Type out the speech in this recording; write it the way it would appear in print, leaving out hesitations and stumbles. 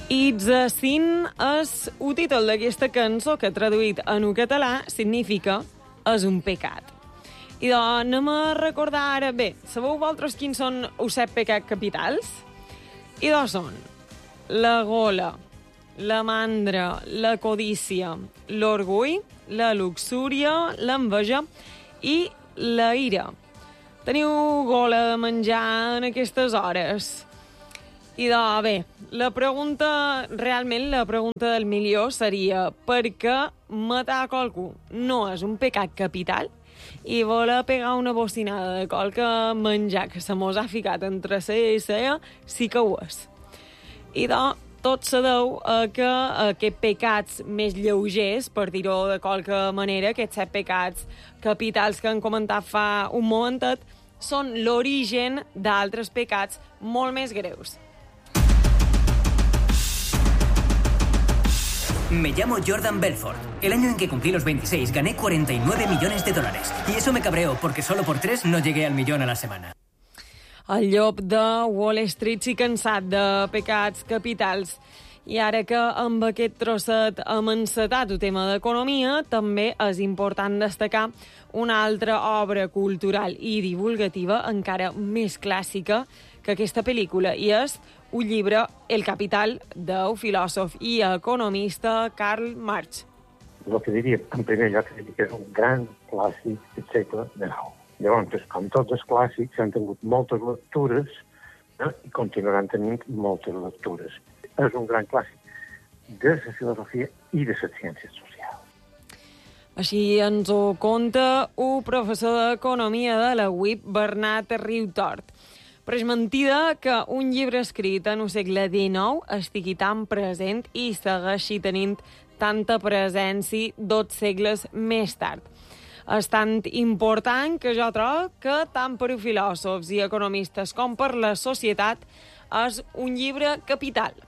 Itzazin és el títol d'aquesta cançó que, traduït en català, significa és un pecat. I doncs anem a recordar ara... Bé, sabeu vosaltres quins són els 7 pecats capitals? I doncs són la gola, la mandra, la codícia, l'orgull, la luxúria, l'enveja i la ira. Teniu gola de menjar en aquestes hores? I doncs, bé, la pregunta del milió seria per què matar qualcú no és un pecat capital i voler pegar una bocinada de qualque menjar que se mos ha ficat entre cella i cella sí que ho és. I doncs, tot se deu a que aquests pecats més lleugers, per dir-ho de qualque manera, aquests 7 pecats capitals que hem comentat fa un momentet, són l'origen d'altres pecats molt més greus. Me llamo Jordan Belfort. El año en que cumplí los 26 gané 49 millones de dólares. Y eso me cabreó porque solo por 3 no llegué al millón a la semana. El llop de Wall Street sí cansat de pecats capitals. I ara que amb aquest trosset hem encetat el tema d'economia, també és important destacar una altra obra cultural i divulgativa encara més clàssica que aquesta pel·lícula, i és un llibre, El Capital, del filòsof i economista Karl Marx. El que diria, en primer lloc, que és un gran clàssic del segle XIX. Llavors, com tots els clàssics, han tingut moltes lectures i continuaran tenint moltes lectures. És un gran clàssic de la filosofia i de les ciències socials. Així ens ho conta un professor d'economia de la UIP, Bernat Riutort. Però és mentida que un llibre escrit en el segle XIX estigui tan present i segueixi tenint tanta presència 2 segles més tard. És tan important que jo trobo que tant per filòsofs i economistes com per la societat és un llibre capital.